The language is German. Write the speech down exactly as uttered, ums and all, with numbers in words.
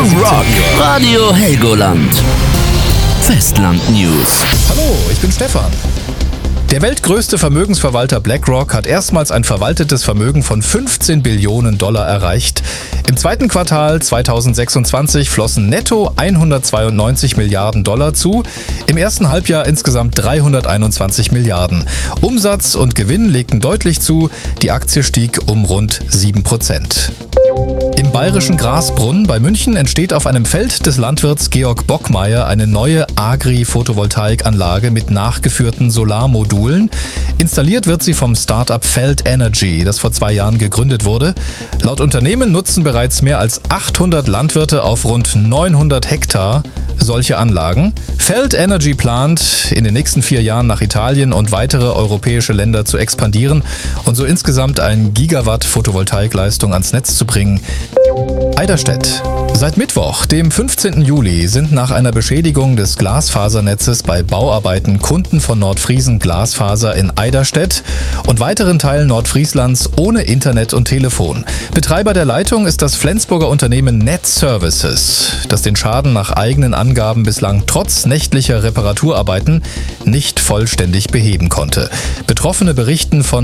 Rock, Radio Helgoland. Festland News. Hallo, ich bin Stefan. Der weltgrößte Vermögensverwalter BlackRock hat erstmals ein verwaltetes Vermögen von fünfzehn Billionen Dollar erreicht. Im zweiten Quartal zweitausendsechsundzwanzig flossen netto hundertzweiundneunzig Milliarden Dollar zu, im ersten Halbjahr insgesamt dreihunderteinundzwanzig Milliarden. Umsatz und Gewinn legten deutlich zu, die Aktie stieg um rund sieben Prozent. Im bayerischen Grasbrunn bei München entsteht auf einem Feld des Landwirts Georg Bockmeier eine neue Agri-Photovoltaikanlage mit nachgeführten Solarmodulen. Installiert wird sie vom Start-up Feld Energy, das vor zwei Jahren gegründet wurde. Laut Unternehmen nutzen bereits mehr als achthundert Landwirte auf rund neunhundert Hektar solche Anlagen. Feld Energy plant, in den nächsten vier Jahren nach Italien und weitere europäische Länder zu expandieren und so insgesamt ein Gigawatt Photovoltaikleistung ans Netz zu bringen. Eiderstedt. Seit Mittwoch, dem fünfzehnten Juli, sind nach einer Beschädigung des Glasfasernetzes bei Bauarbeiten Kunden von Nordfriesen Glasfaser in Eiderstedt und weiteren Teilen Nordfrieslands ohne Internet und Telefon. Betreiber der Leitung ist das Flensburger Unternehmen Net Services, das den Schaden nach eigenen Angaben bislang trotz nächtlicher Reparaturarbeiten nicht vollständig beheben konnte. Betroffene berichten von